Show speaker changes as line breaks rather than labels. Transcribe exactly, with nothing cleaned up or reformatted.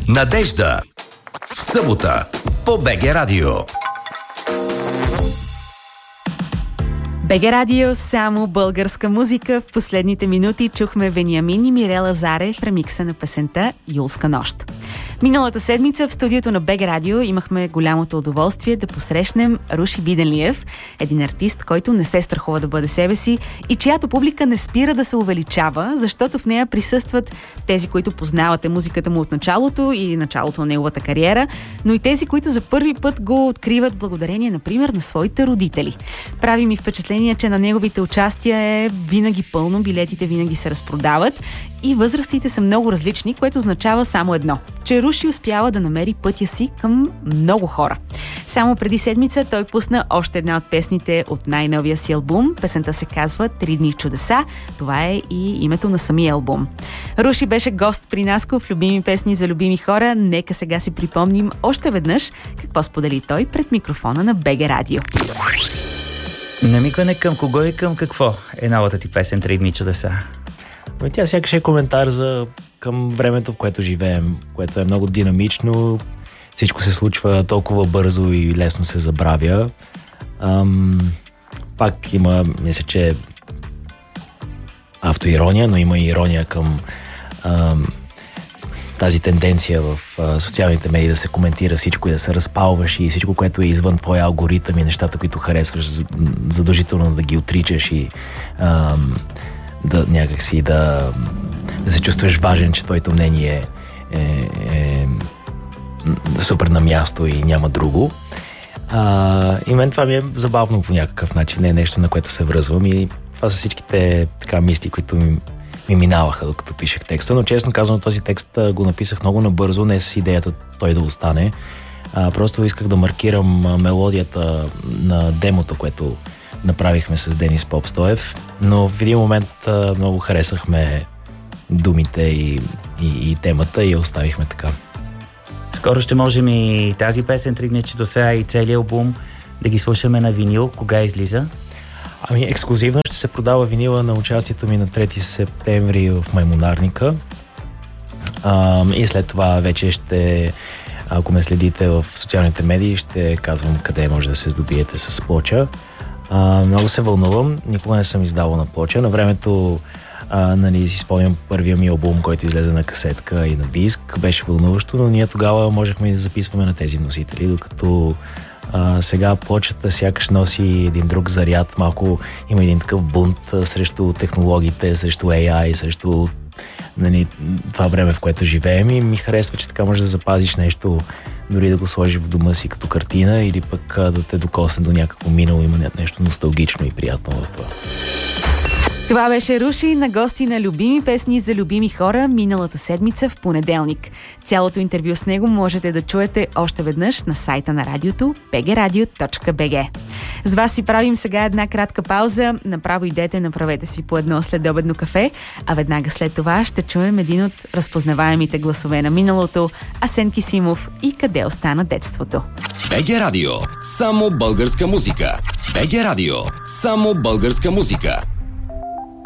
Надежда. В събота по БГ Радио.
БГ Радио, само българска музика. В последните минути чухме Вениамин и Мирела Заре в ремикса на песента «Юлска нощ». Миналата седмица в студиото на БГ Радио имахме голямото удоволствие да посрещнем Руши Виденлиев, един артист, който не се страхува да бъде себе си и чиято публика не спира да се увеличава, защото в нея присъстват тези, които познавате музиката му от началото и началото на неговата кариера, но и тези, които за първи път го откриват благодарение, например, на своите родители. Прави ми впечатление, че на неговите участия е винаги пълно, билетите винаги се разпродават и възрастите са много различни, което означава само едно – че Руши успява да намери пътя си към много хора. Само преди седмица той пусна още една от песните от най-новия си албум. Песента се казва «Три дни чудеса». Това е и името на самия албум. Руши беше гост при нас в Любими песни за любими хора. Нека сега си припомним още веднъж какво сподели той пред микрофона на БГ Радио.
Намикване към кого и към какво е новата ти песен «Три дни чудеса»?
Тя сякаш е коментар за към времето, в което живеем, което е много динамично, всичко се случва толкова бързо и лесно се забравя. Ам, пак има, мисля, че автоирония, но има и ирония към ам, тази тенденция в а, социалните медии да се коментира всичко и да се разпалваш и всичко, което е извън твоя алгоритъм и нещата, които харесваш, задължително да ги отричаш и ам, да някакси да, да се чувстваш важен, че твоето мнение е, е, е супер на място и няма друго. А, и мен това ми е забавно по някакъв начин, не е нещо, на което се връзвам и това са всичките така мисли, които ми, ми минаваха, докато пишех текста, но честно казано този текст го написах много набързо, не с идеята той да остане. А, просто исках да маркирам мелодията на демото, което направихме с Денис Попстоев, но в един момент а, много харесахме думите и, и, и темата и я оставихме така.
Скоро ще можем и тази песен «Три дни чудеса» и целият албум да ги слушаме на винил. Кога излиза?
Ами ексклузивно ще се продава винила на участието ми на трети септември в Маймунарника. А, и след това вече ще, ако ме следите в социалните медии, ще казвам къде може да се здобиете с плоча. А, много се вълнувам, никога не съм издавал на плоча. На времето, а, нали, си спомням първия ми албум, който излезе на касетка и на диск, беше вълнуващо, но ние тогава можехме да записваме на тези носители, докато а, сега плочата сякаш носи един друг заряд, малко има един такъв бунт срещу технологиите, срещу Ей Ай, срещу, нали, това време, в което живеем и ми харесва, че така можеш да запазиш нещо, дори да го сложиш в дома си като картина или пък да те докосне до някакво минало, има нещо носталгично и приятно в това.
Това беше Руши на гости на Любими песни за любими хора миналата седмица в понеделник. Цялото интервю с него можете да чуете още веднъж на сайта на радиото би джи радио точка би джи. С вас си правим сега една кратка пауза. Направо идете, направете си по едно следобедно кафе, а веднага след това ще чуем един от разпознаваемите гласове на миналото – Асен Кисимов и «Къде остана детството».
БГ Радио. Само българска музика. БГ Радио. Само българска музика.